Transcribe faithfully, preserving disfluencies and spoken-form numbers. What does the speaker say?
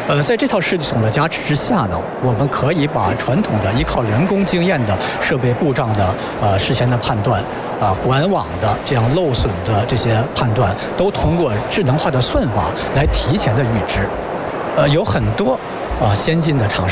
呃，在这套系统的加持之下呢，我们可以把传统的依靠人工经验的设备故障的呃事先的判断，啊、呃、管网的这样漏损的这些判断，都通过智能化的算法来提前的预知。呃，有很多啊、呃、先进的厂